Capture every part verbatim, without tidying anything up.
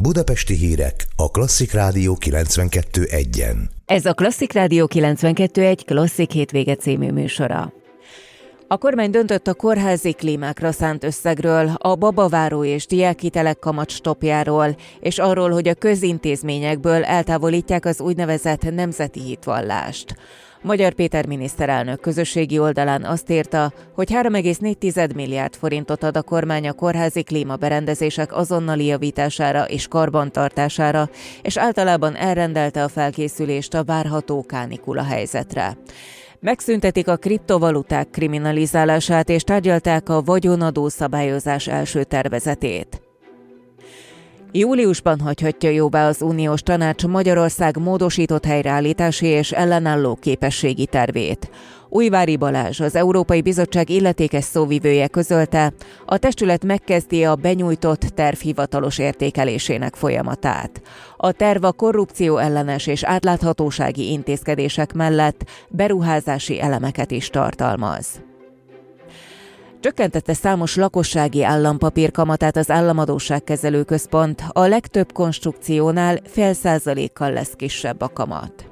Budapesti hírek a Klasszik Rádió kilencvenkettő egyen. Ez a Klasszik Rádió kilencvenkettő egy Klasszik hétvége című műsora. A kormány döntött a kórházi klímákra szánt összegről, a babaváró és diákhitelek kamatstoppjáról, és arról, hogy a közintézményekből eltávolítják az úgynevezett nemzeti hitvallást. Magyar Péter miniszterelnök közösségi oldalán azt írta, hogy három egész négy milliárd forintot ad a kormány a kórházi klímaberendezések azonnali javítására és karbantartására, és általában elrendelte a felkészülést a várható kánikula helyzetre. Megszüntetik a kriptovaluták kriminalizálását és tárgyalták a vagyonadó szabályozás első tervezetét. Júliusban hagyhatja jóvá az Uniós Tanács Magyarország módosított helyreállítási és ellenálló képességi tervét. Újvári Balázs, az Európai Bizottság illetékes szóvivője közölte, a testület megkezdi a benyújtott terv hivatalos értékelésének folyamatát. A terv a korrupció ellenes és átláthatósági intézkedések mellett beruházási elemeket is tartalmaz. Csökkentette számos lakossági állampapír kamatát az Államadósságkezelő Központ, a legtöbb konstrukciónál fél százalékkal lesz kisebb a kamat.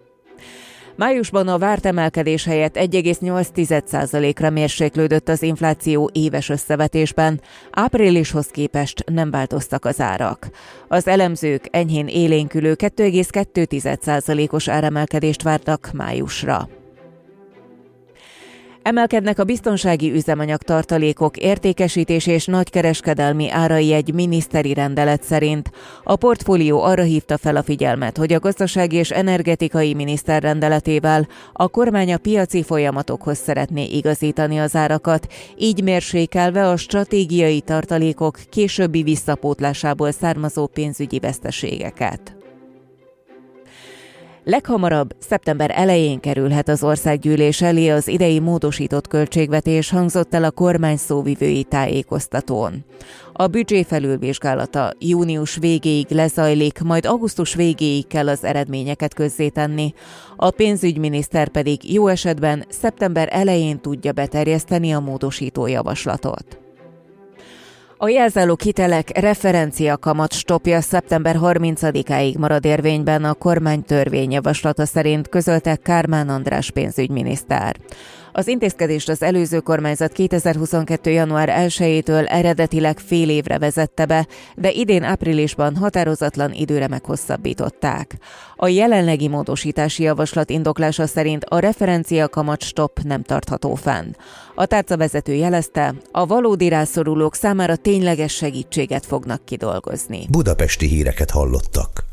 Májusban a várt emelkedés helyett egy egész nyolc százalékra mérséklődött az infláció éves összevetésben, áprilishoz képest nem változtak az árak. Az elemzők enyhén élénkülő két egész kettő százalékos áremelkedést vártak májusra. Emelkednek a biztonsági üzemanyagtartalékok értékesítés és nagykereskedelmi árai egy miniszteri rendelet szerint. A portfólió arra hívta fel a figyelmet, hogy a gazdasági és energetikai miniszter rendeletével a kormány a piaci folyamatokhoz szeretné igazítani az árakat, így mérsékelve a stratégiai tartalékok későbbi visszapótlásából származó pénzügyi veszteségeket. Leghamarabb szeptember elején kerülhet az országgyűlés elé az idei módosított költségvetés, hangzott el a kormány szóvivői tájékoztatón. A büdzsé felülvizsgálata június végéig lezajlik, majd augusztus végéig kell az eredményeket közzétenni. A pénzügyminiszter pedig jó esetben szeptember elején tudja beterjeszteni a módosító javaslatot. A jelzálók hitelek referencia kamat stoppja szeptember harmincadikáig marad érvényben, a kormány törvényjavaslata szerint közölte Kármán András pénzügyminiszter. Az intézkedést az előző kormányzat kétezer-huszonkettő. január elsejétől eredetileg fél évre vezette be, de idén áprilisban határozatlan időre meghosszabbították. A jelenlegi módosítási javaslat indoklása szerint a referencia kamat stopp nem tartható fenn. A tárcavezető jelezte, a valódi rászorulók számára tényleges segítséget fognak kidolgozni. Budapesti híreket hallottak.